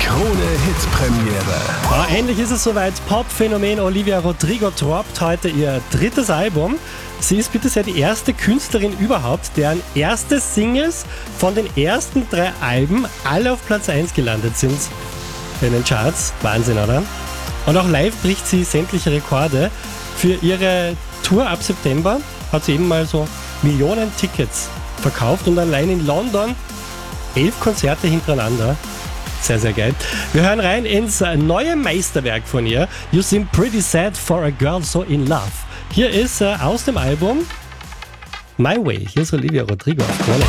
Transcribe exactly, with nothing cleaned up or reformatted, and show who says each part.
Speaker 1: Krone-Hit-Premiere.
Speaker 2: Ja, endlich ist es soweit. Pop-Phänomen Olivia Rodrigo droppt heute ihr drittes Album. Sie ist bitte sehr die erste Künstlerin überhaupt, deren erste Singles von den ersten drei Alben alle auf Platz eins gelandet sind in den Charts. Wahnsinn, oder? Und auch live bricht sie sämtliche Rekorde. Für ihre Tour ab September hat sie eben mal so Millionen Tickets verkauft und allein in London elf Konzerte hintereinander. Sehr, sehr geil. Wir hören rein ins neue Meisterwerk von ihr. You Seem Pretty Sad for a Girl So In Love. Hier ist äh, aus dem Album My Way. Hier ist Olivia Rodrigo auf Krone.